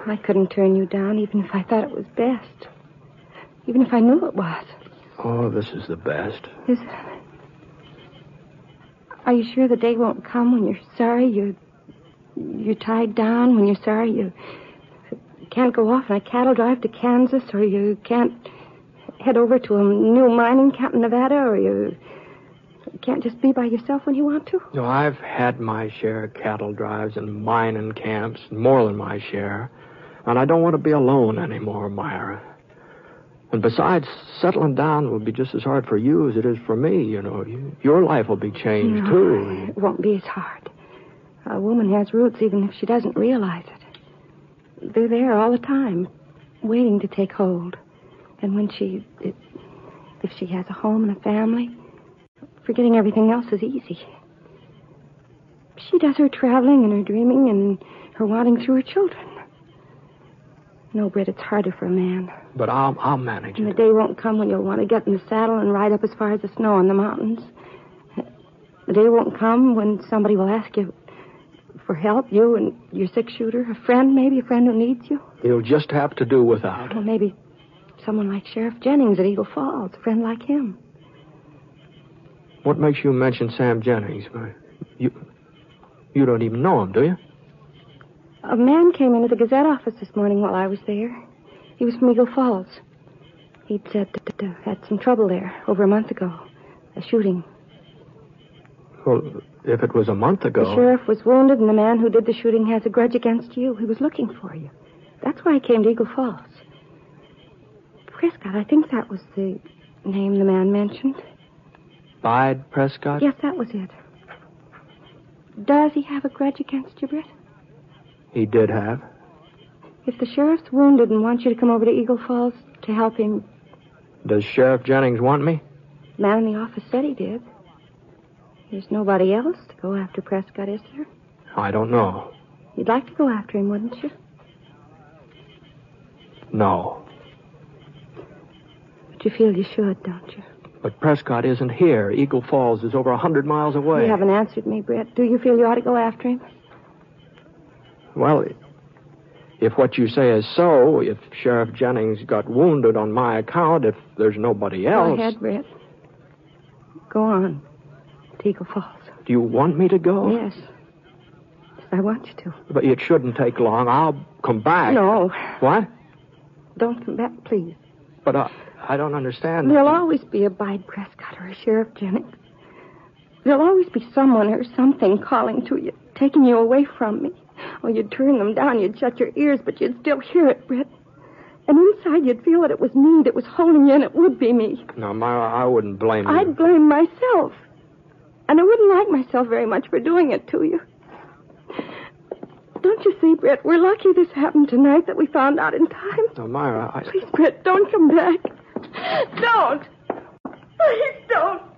I couldn't turn you down, even if I thought it was best. Even if I knew it was. Oh, this is the best. Is it? Are you sure the day won't come when you're sorry you're tied down, when you're sorry you can't go off on a cattle drive to Kansas, or you can't head over to a new mining camp in Nevada, or you can't just be by yourself when you want to? No, I've had my share of cattle drives and mining camps, more than my share. And I don't want to be alone anymore, Myra. And besides, settling down will be just as hard for you as it is for me, you know. Your life will be changed, too. It won't be as hard. A woman has roots even if she doesn't realize it. They're there all the time, waiting to take hold. And when if she has a home and a family, forgetting everything else is easy. She does her traveling and her dreaming and her wanting through her children. No, Britt, it's harder for a man. But I'll manage it. And the day won't come when you'll want to get in the saddle and ride up as far as the snow in the mountains. The day won't come when somebody will ask you for help, you and your six-shooter, a friend who needs you. You'll just have to do without. Well, maybe someone like Sheriff Jennings at Eagle Falls, a friend like him. What makes you mention Sam Jennings? You don't even know him, do you? A man came into the Gazette office this morning while I was there. He was from Eagle Falls. He'd said that had some trouble there over a month ago. A shooting. Well, if it was a month ago... The sheriff was wounded, and the man who did the shooting has a grudge against you. He was looking for you. That's why he came to Eagle Falls. Prescott, I think that was the name the man mentioned. Bide Prescott? Yes, that was it. Does he have a grudge against you, Britt? He did have. If the sheriff's wounded and wants you to come over to Eagle Falls to help him... Does Sheriff Jennings want me? The man in the office said he did. There's nobody else to go after Prescott, is there? I don't know. You'd like to go after him, wouldn't you? No. But you feel you should, don't you? But Prescott isn't here. Eagle Falls is over 100 miles away. You haven't answered me, Brett. Do you feel you ought to go after him? Well, if what you say is so, if Sheriff Jennings got wounded on my account, if there's nobody else... Go ahead, Brett. Go on to Eagle Falls. Do you want me to go? Yes. I want you to. But it shouldn't take long. I'll come back. No. What? Don't come back, please. But I don't understand. There'll always be a Bide Prescott or a Sheriff Jennings. There'll always be someone or something calling to you, taking you away from me. Oh, you'd turn them down, you'd shut your ears, but you'd still hear it, Britt. And inside you'd feel that it was me that was holding you, and it would be me. No, Myra, I wouldn't blame you. I'd blame myself. And I wouldn't like myself very much for doing it to you. Don't you see, Britt, we're lucky this happened tonight, that we found out in time. No, Myra, Please, Britt, don't come back. Don't. Please don't.